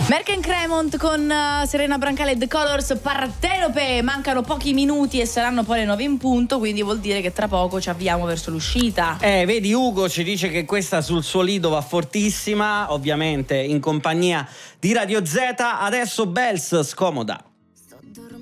Merck Cremont con Serena Brancale e The Colors, Partenope. Mancano pochi minuti e saranno poi le 9 in punto, quindi vuol dire che tra poco ci avviamo verso l'uscita. Vedi, Ugo ci dice che questa sul suo lido va fortissima, ovviamente in compagnia di Radio Z. Adesso Bells, Scomoda.